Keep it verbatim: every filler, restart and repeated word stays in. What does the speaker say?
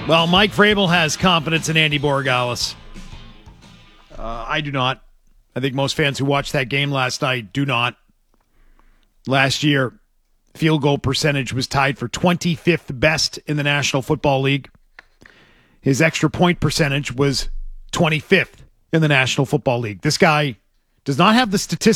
Well, Mike Vrabel has confidence in Andy Borregales. Uh, I do not. I think most fans who watched that game last night do not. Last year, field goal percentage was tied for twenty-fifth best in the National Football League. His extra point percentage was twenty-fifth in the National Football League. This guy does not have the statistics